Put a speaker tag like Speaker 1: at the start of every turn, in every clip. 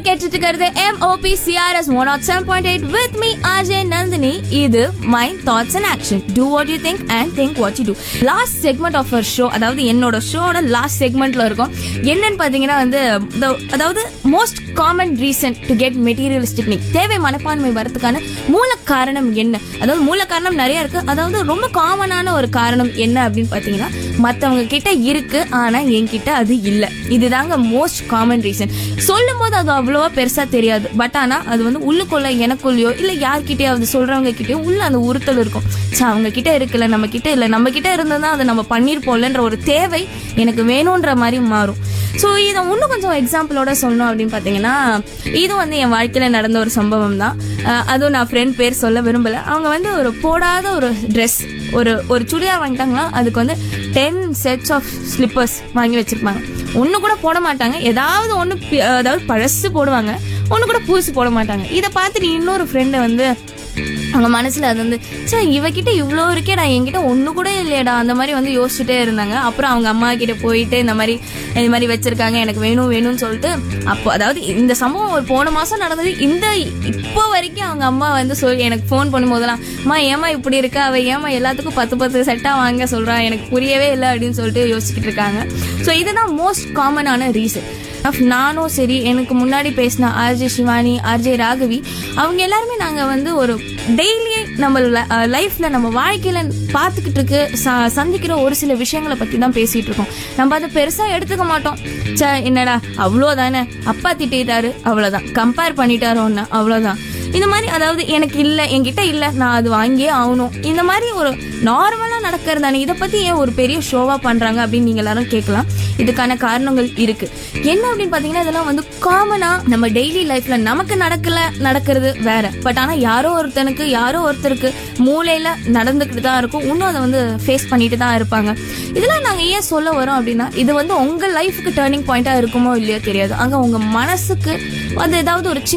Speaker 1: கேட்டுட்டு இருக்கிறது MOPCRS 107.8 with me RJ Nandini. இது my thoughts and action. Do what you think and think what you do. Last segment of our show, அதாவது என்னோட ஷோட last செக்மெண்ட்ல இருக்கும். என்னன்னு பாத்தீங்கன்னா வந்து அதாவது most common reason to get materialistic NEET, தேவை மனப்பான்மை வரதுக்கான மூல காரணம் என்ன? அதாவது மூல காரணம் நிறைய இருக்கு. அதாவது ரொம்ப காமனான ஒரு காரணம் என்ன அப்படின்னு பாத்தீங்கன்னா, மத்தவங்க கிட்ட இருக்கு ஆனா என்கிட்ட அது இல்ல. இதுதாங்க மோஸ்ட் காமன் ரீசன். சொல்லும் போது அது அவ்வளவா பெருசா தெரியாது, பட் ஆனா அது வந்து உள்ளுக்குள்ள எனக்குள்ளயோ இல்ல யார்கிட்டயாவது சொல்றவங்க கிட்டயோ உள்ள அந்த உறுத்தல் இருக்கும். அவங்க கிட்ட இருக்குல்ல, நம்ம கிட்ட இல்ல, நம்ம கிட்ட இருந்தா அதை நம்ம பண்ணிருப்போம்லன்ற ஒரு தேவை எனக்கு வேணும்ன்ற மாதிரி மாறும். ஸோ இதை இன்னும் கொஞ்சம் எக்ஸாம்பிளோட சொல்லணும் அப்படின்னு பார்த்தீங்கன்னா, இது வந்து என் வாழ்க்கையில் நடந்த ஒரு சம்பவம் தான். அதுவும் நான் ஃப்ரெண்ட் பேர் சொல்ல விரும்பலை. அவங்க வந்து ஒரு போடாத ஒரு ட்ரெஸ், ஒரு சுடிதார் வாங்கிட்டாங்களா, அதுக்கு வந்து 10 sets ஆஃப் ஸ்லிப்பர்ஸ் வாங்கி வச்சிருப்பாங்க. ஒன்று கூட போட மாட்டாங்க, ஏதாவது ஒன்று அதாவது பழசு போடுவாங்க, ஒன்று கூட புதுசு போட மாட்டாங்க. இதை பார்த்துட்டு இன்னொரு ஃப்ரெண்டு வந்து அவங்க மனசுல அது வந்து இவகிட்ட இவ்வளோ இருக்கே, நான் என்கிட்ட ஒண்ணு கூட இல்லையடா அந்த மாதிரி வந்து யோசிச்சுட்டே இருந்தாங்க. அப்புறம் அவங்க அம்மா கிட்ட போயிட்டு இந்த மாதிரி வச்சிருக்காங்க, எனக்கு வேணும் வேணும்னு சொல்லிட்டு, அப்போ அதாவது இந்த சம்பவம் ஒரு போன மாசம் நடந்தது. இப்போ வரைக்கும் அவங்க அம்மா வந்து எனக்கு ஃபோன் பண்ணும்போதெல்லாம், அம்மா ஏமா இப்படி இருக்கா, அவ ஏமா எல்லாத்துக்கும் 10 செட்டா வாங்க சொல்றா, எனக்கு புரியவே இல்லை அப்படின்னு சொல்லிட்டு யோசிச்சுட்டு இருக்காங்க. ஸோ இதுதான் மோஸ்ட் காமனான ரீசன். நானும் சரி, எனக்கு முன்னாடி பேசின ஆர்ஜே சிவானி, ஆர்ஜே ராகவி, அவங்க எல்லாருமே நாங்க வந்து ஒரு டெய்லி நம்ம லைஃப்ல நம்ம வாழ்க்கையில பார்த்துக்கிட்டு இருக்கு சந்திக்கிற ஒரு சில விஷயங்களை பத்தி தான் பேசிட்டு இருக்கோம். நம்ம அதை பெருசா எடுத்துக்க மாட்டோம். என்னடா அவ்வளோதானே, அப்பா திட்டாரு அவ்வளவுதான், கம்பேர் பண்ணிட்டாரு ஒன்னு அவ்வளவுதான், இந்த மாதிரி. அதாவது எனக்கு இல்ல, என்கிட்ட இல்ல, நான் அது வாங்கியே ஆகணும், இந்த மாதிரி ஒரு நார்மலா நடக்கிறதானே. இதை பத்தி ஏன் ஒரு பெரிய ஷோவா பண்றாங்க அப்படின்னு நீங்க எல்லாரும் கேட்கலாம். இதுக்கான காரணங்கள் இருக்கு. என்ன அப்படின்னு பாத்தீங்கன்னா, இதெல்லாம் வந்து காமனா நம்ம டெய்லி லைஃப்ல நமக்கு நடக்கிறது வேற, பட் ஆனா யாரோ ஒருத்தருக்கு மூளையில நடந்துகிட்டு தான் இருக்கும். இன்னும் அதை வந்து ஃபேஸ் பண்ணிட்டு தான் இருப்பாங்க. இதெல்லாம் நாங்க ஏன் சொல்ல வரோம் அப்படின்னா, இது வந்து உங்க லைஃபுக்கு டர்னிங் பாயிண்டா இருக்குமோ இல்லையோ தெரியாது. அங்க உங்க மனசுக்கு அது ஏதாவது ஒரு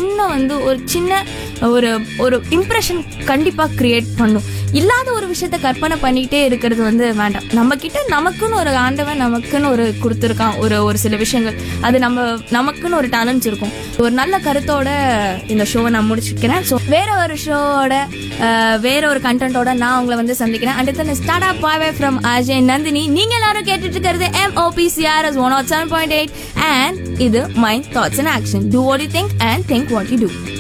Speaker 1: சின்ன ஒரு இம்ப்ரெஷன் கண்டிப்பா கிரியேட் பண்ணும். இல்லாத ஒரு விஷயத்த கற்பனை பண்ணிக்கிட்டே இருக்கிறது வந்து வேண்டாம். நம்ம கிட்ட நமக்குன்னு ஒரு ஆண்டவன் நமக்குன்னு ஒரு கொடுத்துருக்கான் ஒரு சில விஷயங்கள், அது நமக்குன்னு ஒரு டேலண்ட்ஸ் இருக்கும். ஒரு நல்ல கருத்தோட இந்த ஷோவை நான் முடிச்சுக்கிறேன். ஸோ வேற ஒரு ஷோவோட வேற ஒரு கண்டென்ட்டோட நான் உங்களை வந்து சந்திக்கிறேன். And then start up bye from RJ Nandini. நீங்க எல்லாரும் கேட்டுட்டு இருக்கிறது MOPCRS 107.8 and இது my thoughts and action. Do what you think and think what you do.